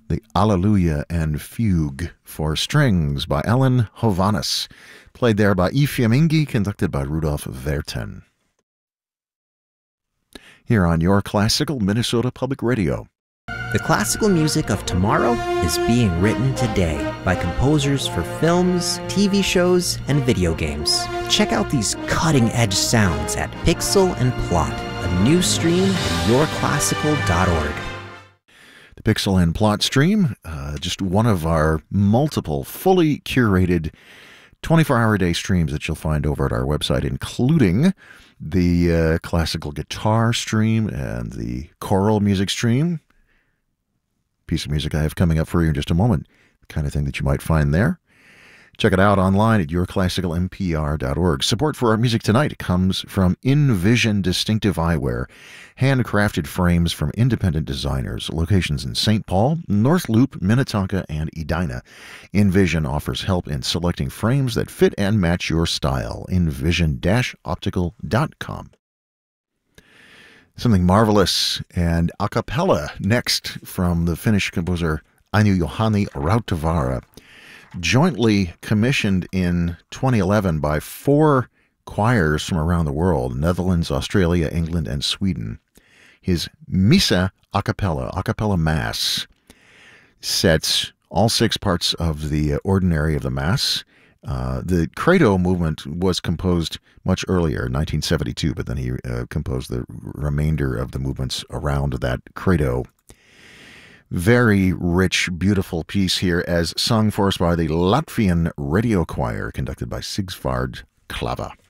the Alleluia and Fugue for strings by Ellen Hovanes, played there by I Fiammingi, conducted by Rudolf Verten. Here on Your Classical Minnesota Public Radio. The classical music of tomorrow is being written today by composers for films, TV shows, and video games. Check out these cutting-edge sounds at Pixel and Plot, a new stream at yourclassical.org. The Pixel and Plot stream, just one of our multiple fully curated 24-hour-a-day streams that you'll find over at our website, including the classical guitar stream and the choral music stream. Piece of music I have coming up for you in just a moment, the kind of thing that you might find there. Check it out online at yourclassicalmpr.org. Support for our music tonight comes from InVision Distinctive Eyewear, handcrafted frames from independent designers. Locations in St. Paul, North Loop, Minnetonka, and Edina. InVision offers help in selecting frames that fit and match your style. InVision-optical.com. Something marvelous and a cappella next from the Finnish composer Ainu Johanni Rautavaara, jointly commissioned in 2011 by 4 choirs from around the world: Netherlands, Australia, England, and Sweden. His Missa a cappella Mass, sets all 6 parts of the ordinary of the Mass. The Credo movement was composed much earlier, 1972, but then he composed the remainder of the movements around that Credo. Very rich, beautiful piece here, as sung for us by the Latvian Radio Choir, conducted by Sigvard Klava.